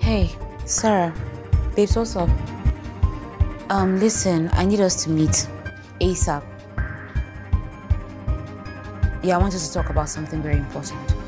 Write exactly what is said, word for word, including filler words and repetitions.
Hey, Sarah. Babes, what's up? Um, listen, I need us to meet ASAP. Yeah, I want us to talk about something very important.